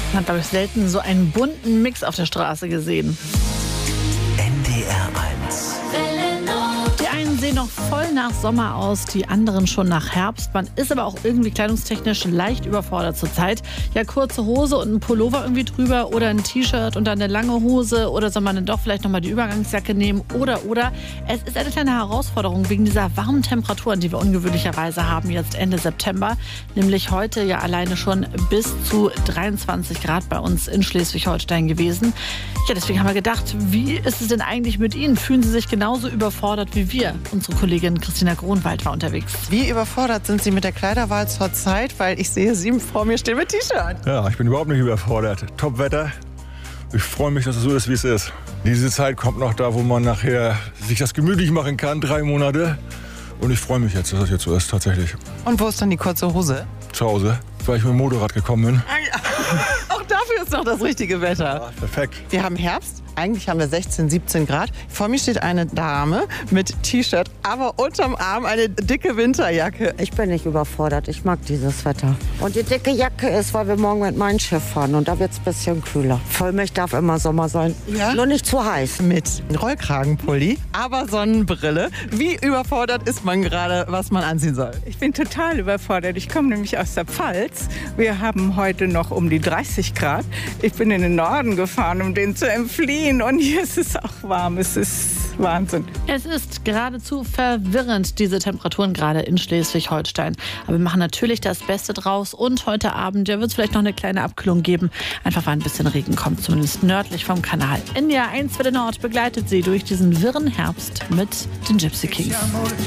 Man hat, glaube ich, selten so einen bunten Mix auf der Straße gesehen. NDR 1. Die einen sehen noch voll nach Sommer aus, die anderen schon nach Herbst. Man ist aber auch irgendwie kleidungstechnisch leicht überfordert zurzeit. Ja, kurze Hose und ein Pullover irgendwie drüber oder ein T-Shirt und dann eine lange Hose, oder soll man dann doch vielleicht nochmal die Übergangsjacke nehmen oder. Es ist eine kleine Herausforderung wegen dieser warmen Temperaturen, die wir ungewöhnlicherweise haben jetzt Ende September. Nämlich heute ja alleine schon bis zu 23 Grad bei uns in Schleswig-Holstein gewesen. Ja, deswegen haben wir gedacht, wie ist es denn eigentlich mit Ihnen? Fühlen Sie sich genauso überfordert wie wir? Unsere Kollegin Christina Gronwald war unterwegs. Wie überfordert sind Sie mit der Kleiderwahl zur Zeit? Weil ich sehe Sie vor mir stehen mit T-Shirt. Ja, ich bin überhaupt nicht überfordert. Top-Wetter. Ich freue mich, dass es so ist, wie es ist. Diese Zeit kommt noch da, wo man nachher sich das gemütlich machen kann, 3 Monate. Und ich freue mich jetzt, dass das jetzt so ist, tatsächlich. Und wo ist dann die kurze Hose? Zu Hause, weil ich mit dem Motorrad gekommen bin. Auch dafür ist doch das richtige Wetter. Ja, perfekt. Wir haben Herbst. Eigentlich haben wir 16, 17 Grad. Vor mir steht eine Dame mit T-Shirt, aber unterm Arm eine dicke Winterjacke. Ich bin nicht überfordert. Ich mag dieses Wetter. Und die dicke Jacke ist, weil wir morgen mit meinem Schiff fahren. Und da wird es ein bisschen kühler. Vollmilch darf immer Sommer sein. Ja? Nur nicht zu heiß. Mit Rollkragenpulli, aber Sonnenbrille. Wie überfordert ist man gerade, was man anziehen soll? Ich bin total überfordert. Ich komme nämlich aus der Pfalz. Wir haben heute noch um die 30 Grad. Ich bin in den Norden gefahren, um den zu entfliehen. Und hier ist es auch warm. Es ist Wahnsinn. Es ist geradezu verwirrend, diese Temperaturen gerade in Schleswig-Holstein. Aber wir machen natürlich das Beste draus. Und heute Abend wird es vielleicht noch eine kleine Abkühlung geben. Einfach weil ein bisschen Regen kommt, zumindest nördlich vom Kanal. NDR 1 für den Nord begleitet Sie durch diesen wirren Herbst mit den Gypsy Kings.